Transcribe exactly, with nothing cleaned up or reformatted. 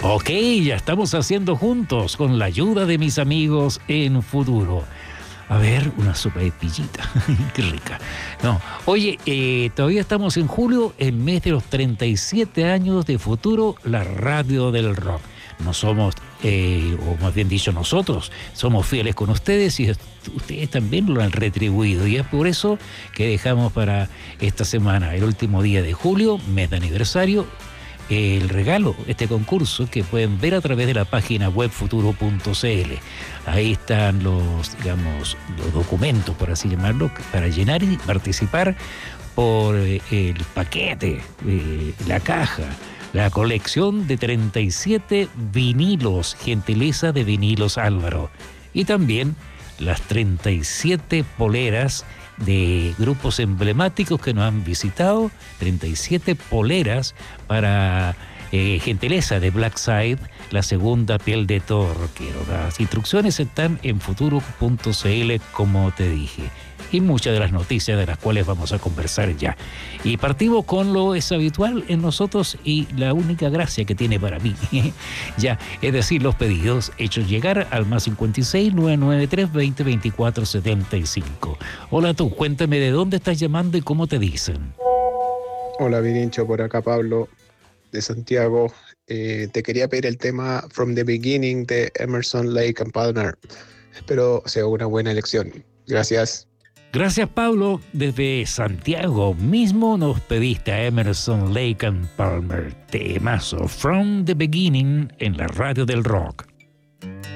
Ok, ya estamos haciendo juntos con la ayuda de mis amigos en Futuro. A ver, una sopa de pillita. Qué rica. No, oye, eh, todavía estamos en julio, el mes de los treinta y siete años de Futuro, la radio del rock. No somos, eh, o más bien dicho nosotros, somos fieles con ustedes y ustedes también lo han retribuido. Y es por eso que dejamos para esta semana, el último día de julio, mes de aniversario, el regalo, este concurso que pueden ver a través de la página web futuro punto c l. Ahí están los, digamos, los documentos, por así llamarlo, para llenar y participar por eh, el paquete, eh, la caja, la colección de treinta y siete vinilos, gentileza de Vinilos Álvaro. Y también las treinta y siete poleras de grupos emblemáticos que nos han visitado, treinta y siete poleras para eh, gentileza de Black Side, la segunda piel de todo rockero. Las instrucciones están en futuro punto c l, como te dije, y muchas de las noticias de las cuales vamos a conversar ya. Y partimos con lo es habitual en nosotros y la única gracia que tiene para mí, ya, es decir, los pedidos hechos llegar al más cincuenta y seis, novecientos noventa y tres, veinte, veinticuatro, setenta y cinco. Hola tú, cuéntame de dónde estás llamando y cómo te dicen. Hola Virincho, por acá Pablo de Santiago. Eh, te quería pedir el tema From the Beginning de Emerson, Lake and Palmer. Espero sea una buena elección. Gracias. Gracias, Pablo. Desde Santiago mismo nos pediste a Emerson, Lake and Palmer, temazo From the Beginning en la radio del rock.